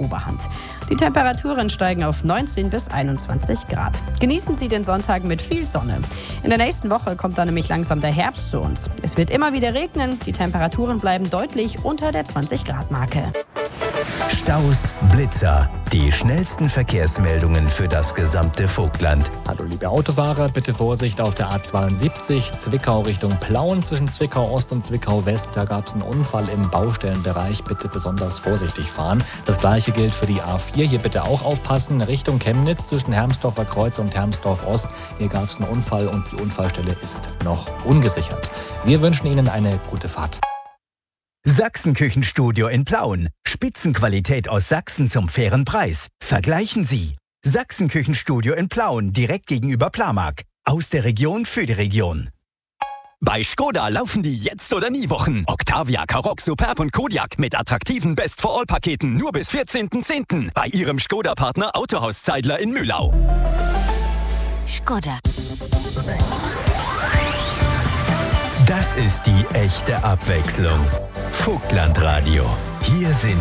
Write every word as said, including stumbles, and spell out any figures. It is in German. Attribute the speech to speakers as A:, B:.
A: Oberhand. Die Temperaturen steigen auf neunzehn bis einundzwanzig Grad. Genießen Sie den Sonntag mit viel Sonne. In der nächsten Woche kommt dann nämlich langsam der Herbst zu uns. Es wird immer wieder regnen, die Temperaturen bleiben deutlich unter der zwanzig Grad Marke.
B: Staus, Blitzer, die schnellsten Verkehrsmeldungen für das gesamte Vogtland.
C: Hallo liebe Autofahrer, bitte Vorsicht auf der A zweiundsiebzig, Zwickau Richtung Plauen zwischen Zwickau Ost und Zwickau West. Da gab es einen Unfall im Baustellenbereich, bitte besonders vorsichtig fahren. Das gleiche gilt für die A vier, hier bitte auch aufpassen, Richtung Chemnitz zwischen Hermsdorfer Kreuz und Hermsdorf Ost. Hier gab es einen Unfall und die Unfallstelle ist noch ungesichert. Wir wünschen Ihnen eine gute Fahrt.
B: Sachsenküchenstudio in Plauen. Spitzenqualität aus Sachsen zum fairen Preis. Vergleichen Sie. Sachsenküchenstudio in Plauen, direkt gegenüber Plamark. Aus der Region für die Region.
D: Bei Skoda laufen die Jetzt- oder Nie-Wochen. Octavia, Karoq, Superb und Kodiaq mit attraktiven Best-for-All-Paketen nur bis vierzehnten zehnten bei Ihrem Skoda-Partner Autohaus Zeidler in Mühlau.
E: Skoda.
B: Das ist die echte Abwechslung. Vogtlandradio. Hier sind